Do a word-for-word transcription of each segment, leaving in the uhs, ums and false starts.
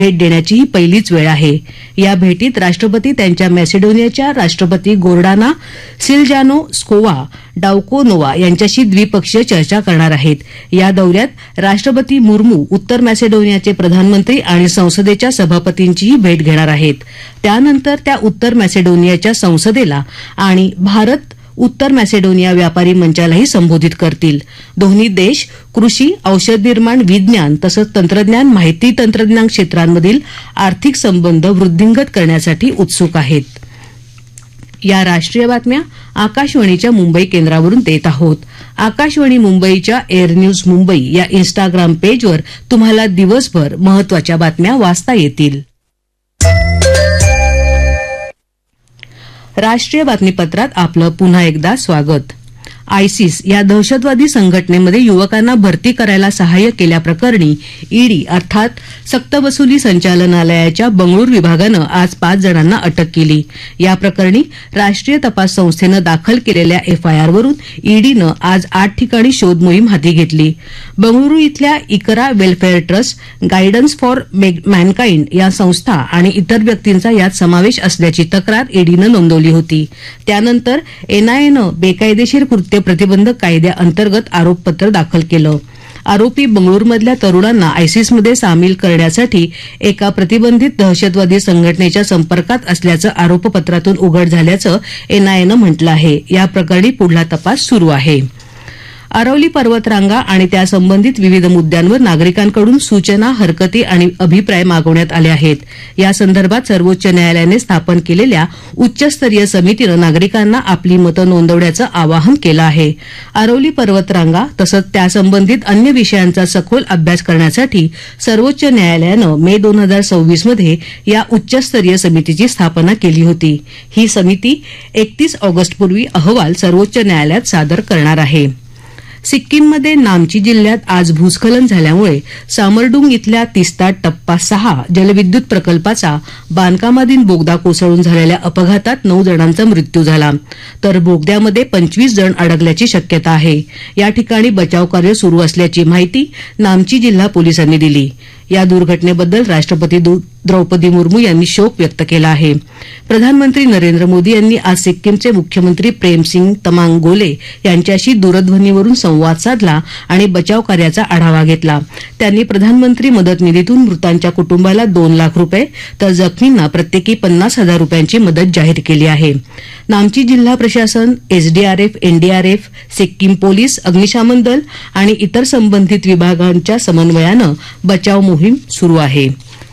भेट देण्याची ही पहिलीच वेळ आहे. या भेटीत राष्ट्रपती त्यांच्या मॅसेडोनियाच्या राष्ट्रपती गोर्डाना सिलजानोस्कोवा डाउकोनोवा यांच्याशी द्विपक्षीय चर्चा करणार आहेत. या दौऱ्यात राष्ट्रपती मुर्मू उत्तर मॅसेडोनियाचे प्रधानमंत्री आणि संसदेच्या सभापतींचीही भेट घेणार आहेत. त्यानंतर त्या उत्तर मॅसेडोनियाच्या संसदेला आणि भारत उत्तर मॅसेडोनिया व्यापारी मंचालाही संबोधित करतील. दोन्ही देश कृषी, औषध निर्माण, विज्ञान तसंच तंत्रज्ञान, माहिती तंत्रज्ञान क्षेत्रांमधील आर्थिक संबंध वृद्धिंगत करण्यासाठी उत्सुक आहेत. या राष्ट्रीय बातम्या आकाशवाणीच्या मुंबई केंद्रावरून देत आहोत. आकाशवाणी मुंबईच्या एअर न्यूज मुंबई या इन्स्टाग्राम पेजवर तुम्हाला दिवसभर महत्वाच्या बातम्या वाचता येतील. राष्ट्रीय बातमीपत्रात आपलं पुन्हा एकदा स्वागत. आयसिस या दहशतवादी संघटनेमध्ये युवकांना भरती करायला सहाय्य केल्याप्रकरणी ईडी अर्थात सक्तवसुली संचालनालयाच्या बंगळूर विभागानं आज पाच जणांना अटक केली. या प्रकरणी राष्ट्रीय तपास संस्थेनं दाखल केलेल्या एफआयआरवरून ईडीनं आज आठ ठिकाणी शोध मोहीम हाती घेतली. बंगळुरू इथल्या इकरा welfare trust, guidance for Mankind या संस्था आणि इतर व्यक्तींचा यात समावेश असल्याची तक्रार ईडीनं नोंदवली होती. त्यानंतर एनआयएनं बेकायदेशीर कृत्य प्रतिबंधक कायद्याअंतर्गत आरोपपत्र दाखल केलं. आरोपी बंगळुरूमधल्या तरुणांना आयसिसमध्ये सामील करण्यासाठी एका प्रतिबंधित दहशतवादी संघटनेच्या संपर्कात असल्याचं आरोपपत्रातून उघड झाल्याचं एनआयएनं म्हटलं आहे. या प्रकरणी पुढला तपास सुरू आहे. अरवली पर्वतरांगा आणि त्यासंबंधित विविध मुद्द्यांवर नागरिकांकडून सूचना, हरकती आणि अभिप्राय मागवण्यात आले आहेत. यासंदर्भात सर्वोच्च न्यायालयाने स्थापन केलेल्या उच्चस्तरीय समितीनं नागरिकांना आपली मतं नोंदवण्याचं आवाहन केलं आहे. अरवली पर्वतरांगा तसंच त्यासंबंधित अन्य विषयांचा सखोल अभ्यास करण्यासाठी सर्वोच्च न्यायालयानं मे दोन हजार सव्वीस मध्ये या उच्चस्तरीय समितीची स्थापना केली होती. ही समिती एकतीस ऑगस्टपूर्वी अहवाल सर्वोच्च न्यायालयात सादर करणार आहे. सिक्कीममध्ये नामची जिल्ह्यात आज भूस्खलन झाल्यामुळे सामरडुंग इथल्या तिस्ता टप्पा सहा जलविद्युत प्रकल्पाचा बांधकामाधीन बोगदा कोसळून झालेल्या अपघातात नऊ जणांचा मृत्यू झाला, तर बोगद्यामध्ये पंचवीस जण अडकल्याची शक्यता आहे. या ठिकाणी बचावकार्य सुरू असल्याची माहिती नामची जिल्हा पोलिसांनी दिली. या दुर्घटनेबद्दल राष्ट्रपती द्रौपदी मुर्मू यांनी शोक व्यक्त केला आहे. प्रधानमंत्री नरेंद्र मोदी यांनी आज सिक्कीमचे मुख्यमंत्री प्रेमसिंग तमांग गोले यांच्याशी दूरध्वनीवरून संवाद साधला आणि बचाव कार्याचा आढावा घेतला. त्यांनी प्रधानमंत्री मदत निधीतून मृतांच्या कुटुंबाला दोन लाख रुपये तर जखमींना प्रत्येकी पन्नास हजार रुपयांची मदत जाहीर केली आहे. नामची जिल्हा प्रशासन, एसडीआरएफ, एनडीआरएफ, सिक्कीम पोलीस, अग्निशमन दल आणि इतर संबंधित विभागांच्या समन्वयानं बचाव मोहीम सुरू आहे.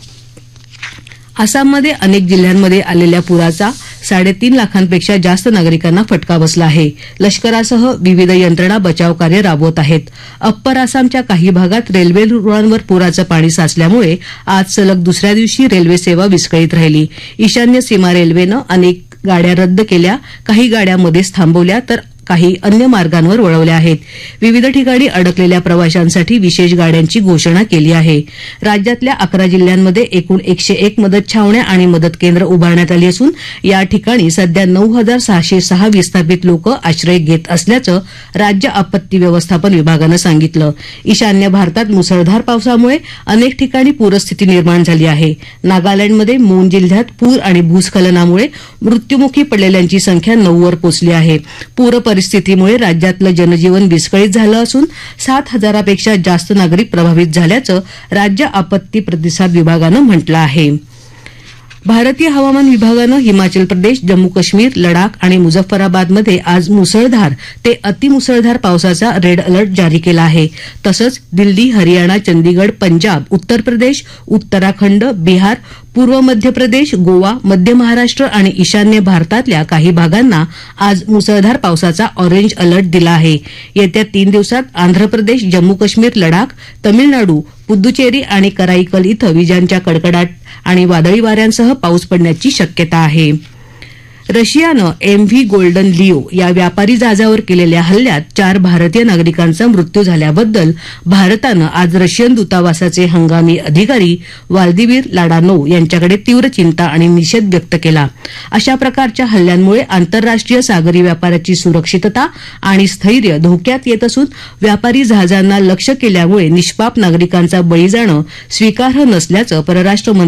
आसाममध्ये अनेक जिल्ह्यांमध्ये आलेल्या पुराचा साडेतीन लाखांपेक्षा जास्त नागरिकांना फटका बसला आहे. लष्करासह विविध यंत्रणा बचावकार्य राबवत आहेत. अप्पर आसामच्या काही भागात रेल्वे रुळांवर पुराचं पाणी साचल्यामुळे आज सलग दुसऱ्या दिवशी रेल्वे सेवा विस्कळीत राहिली. ईशान्य सीमा रेल्वेनं अनेक गाड्या रद्द केल्या, काही गाड्या मध्येच थांबवल्या तर काही अन्य मार्गांवर वळवल्या आहेत. विविध ठिकाणी अडकलेल्या प्रवाशांसाठी विशेष गाड्यांची घोषणा केली आहे. राज्यातल्या अकरा जिल्ह्यांमध्ये एकूण एकशे एक मदत छावण्या आणि मदत केंद्र उभारण्यात आली असून या ठिकाणी सध्या नऊ हजार सहाशे सहा विस्थापित लोक आश्रय घेत असल्याचं राज्य आपत्ती व्यवस्थापन विभागानं सांगितलं. ईशान्य भारतात मुसळधार पावसामुळे अनेक ठिकाणी पूरस्थिती निर्माण झाली आहे. नागालँडमध्ये मून जिल्ह्यात पूर आणि भूस्खलनामुळे मृत्यूमुखी पडलेल्यांची संख्या नऊवर पोचली आहे. पूर परिस्थितीमुळे राज्यातलं जनजीवन विस्कळीत झालं असून सात हजारापेक्षा जास्त नागरिक प्रभावित झाल्याचं राज्य आपत्ती प्रतिसाद विभागानं म्हटलं आहे. भारतीय हवामान विभागानं हिमाचल प्रदेश, जम्मू काश्मीर, लडाख आणि मुझफ्फराबादमध्ये आज मुसळधार ते अतिमुसळधार पावसाचा रेड अलर्ट जारी केला आहे. तसंच दिल्ली, हरियाणा, चंदीगड, पंजाब, उत्तर प्रदेश, उत्तराखंड, बिहार, पूर्व मध्य प्रदेश, गोवा, मध्य महाराष्ट्र आणि ईशान्य भारतातल्या काही भागांना आज मुसळधार पावसाचा ऑरेंज अलर्ट दिला आहे. येत्या तीन दिवसात आंध्र प्रदेश, जम्मू काश्मीर, लडाख, तमिळनाडू, पुद्दुचेरी आणि कराईकल इथं विजांच्या कडकडाट आणि वादळी वाऱ्यांसह पाऊस पडण्याची शक्यता आहे. रशियानं एम व्ही गोल्डन लिओ या व्यापारी जहाजावर केलेल्या हल्ल्यात चार भारतीय नागरिकांचा मृत्यू झाल्याबद्दल भारतानं आज रशियन दूतावासाचे हंगामी अधिकारी वाल्दिमीर लाडानोव यांच्याकडे तीव्र चिंता आणि निषेध व्यक्त केला. अशा प्रकारच्या हल्ल्यांमुळे आंतरराष्ट्रीय सागरी व्यापाराची सुरक्षितता आणि स्थैर्य धोक्यात येत असून व्यापारी जहाजांना लक्ष्य केल्यामुळे निष्पाप नागरिकांचा बळी जाणं स्वीकार्ह नसल्याचं परराष्ट्र